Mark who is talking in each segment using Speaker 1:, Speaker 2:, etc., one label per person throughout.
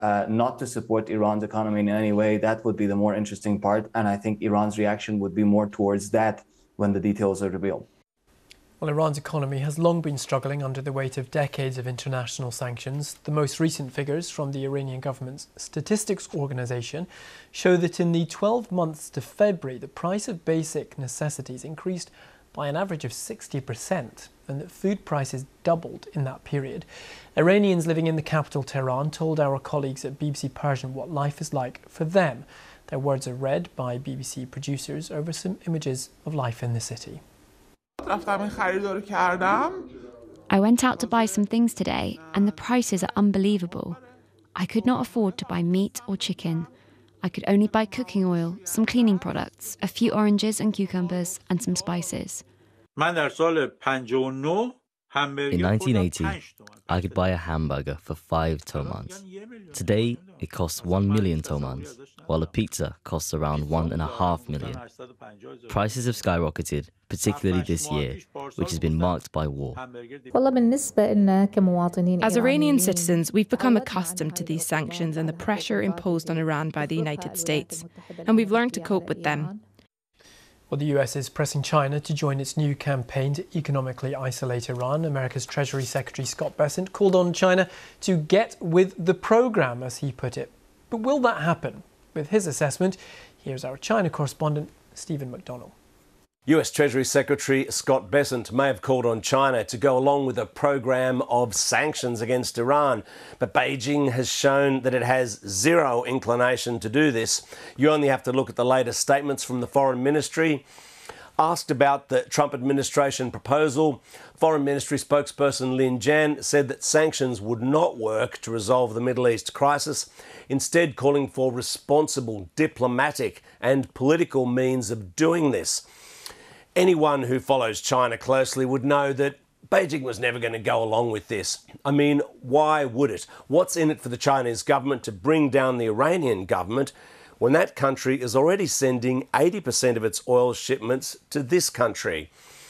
Speaker 1: not to support Iran's economy in any way, that would be the more interesting part. And I think Iran's reaction would be more towards that when the details are revealed.
Speaker 2: Well, Iran's economy has long been struggling under the weight of decades of international sanctions. The most recent figures from the Iranian government's statistics organization show that in the 12 months to February, the price of basic necessities increased by an average of 60%, and that food prices doubled in that period. Iranians living in the capital, Tehran, told our colleagues at BBC Persian what life is like for them. Their words are read by BBC producers over some images of life in the city.
Speaker 3: I went out to buy some things today, and the prices are unbelievable. I could not afford to buy meat or chicken. I could only buy cooking oil, some cleaning products, a few oranges and cucumbers, and some spices.
Speaker 4: In 1980, I could buy a hamburger for 5 tomans. Today, it costs 1 million tomans, while a pizza costs around 1.5 million. Prices have skyrocketed, particularly this year, which has been marked by war.
Speaker 5: As Iranian citizens, we've become accustomed to these sanctions and the pressure imposed on Iran by the United States, and we've learned to cope with them.
Speaker 2: Well, the US is pressing China to join its new campaign to economically isolate Iran. America's Treasury Secretary Scott Bessent called on China to get with the program, as he put it. But will that happen? With his assessment, here's our China correspondent, Stephen McDonnell.
Speaker 6: US Treasury Secretary Scott Bessent may have called on China to go along with a program of sanctions against Iran, but Beijing has shown that it has zero inclination to do this. You only have to look at the latest statements from the Foreign Ministry. Asked about the Trump administration proposal, Foreign Ministry spokesperson Lin Jian said that sanctions would not work to resolve the Middle East crisis, instead calling for responsible diplomatic and political means of doing this. Anyone who follows China closely would know that Beijing was never going to go along with this. I mean, why would it? What's in it for the Chinese government to bring down the Iranian government when that country is already sending 80% of its oil shipments to this country?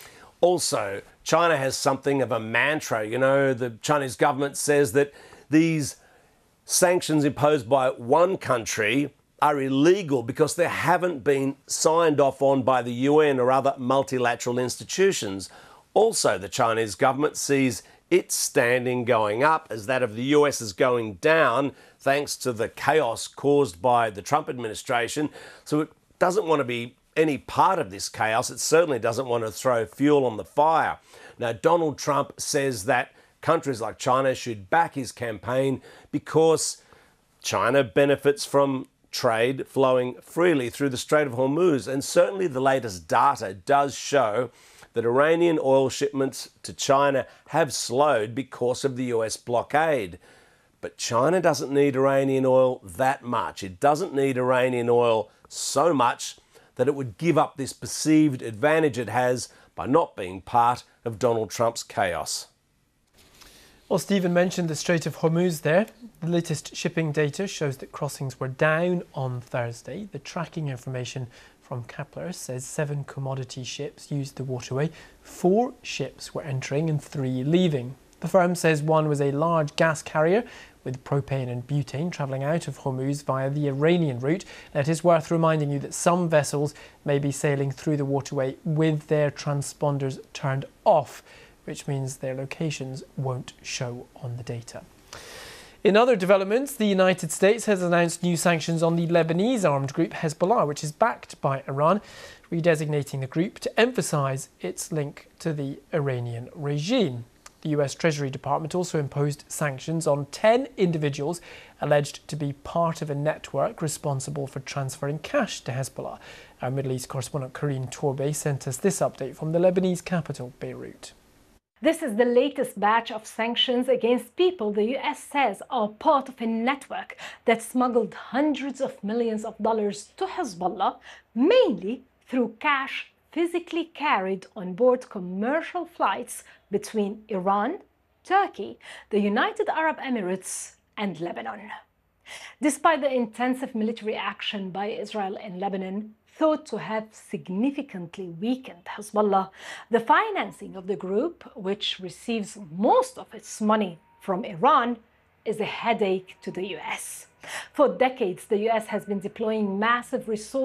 Speaker 6: Also, China has something of a mantra. You know, the Chinese government says that these sanctions imposed by one country are illegal because they haven't been signed off on by the UN or other multilateral institutions. Also, the Chinese government sees its standing going up as that of the US is going down thanks to the chaos caused by the Trump administration. So it doesn't want to be any part of this chaos. It certainly doesn't want to throw fuel on the fire. Now, Donald Trump says that countries like China should back his campaign because China benefits from trade flowing freely through the Strait of Hormuz. And certainly the latest data does show that Iranian oil shipments to China have slowed because of the US blockade. But China doesn't need Iranian oil that much. It doesn't need Iranian oil so much that it would give up this perceived advantage it has by not being part of Donald Trump's chaos.
Speaker 2: Well, Stephen mentioned the Strait of Hormuz there. The latest shipping data shows that crossings were down on Thursday. The tracking information from Kepler says 7 commodity ships used the waterway. 4 ships were entering and 3 leaving. The firm says one was a large gas carrier with propane and butane travelling out of Hormuz via the Iranian route. And it is worth reminding you that some vessels may be sailing through the waterway with their transponders turned off, which means their locations won't show on the data. In other developments, the United States has announced new sanctions on the Lebanese armed group Hezbollah, which is backed by Iran, redesignating the group to emphasise its link to the Iranian regime. The US Treasury Department also imposed sanctions on 10 individuals alleged to be part of a network responsible for transferring cash to Hezbollah. Our Middle East correspondent Karine Torbay sent us this update from the Lebanese capital, Beirut.
Speaker 7: This is the latest batch of sanctions against people the US says are part of a network that smuggled hundreds of millions of dollars to Hezbollah, mainly through cash physically carried on board commercial flights between Iran, Turkey, the United Arab Emirates, and Lebanon. Despite the intensive military action by Israel in Lebanon, thought to have significantly weakened Hezbollah, the financing of the group, which receives most of its money from Iran, is a headache to the US. For decades, the US has been deploying massive resources